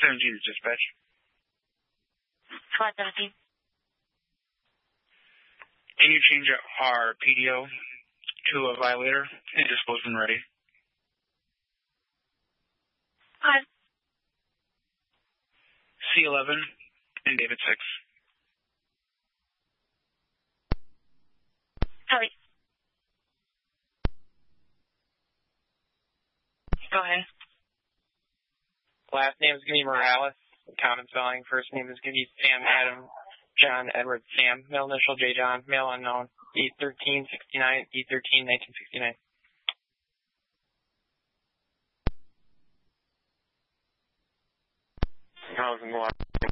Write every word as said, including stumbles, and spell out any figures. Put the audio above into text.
seventeen is dispatch. Squad seventeen. Can you change our P D O to a violator and dispose when ready? Hi. C eleven and David six. Sorry. Go ahead. Last name is going to be Morales. Common spelling. First name is going to be Sam Adam John Edward Sam. Male initial J John. Male unknown. E thirteen sixty-nine. E thirteen nineteen sixty-nine. Housing lot.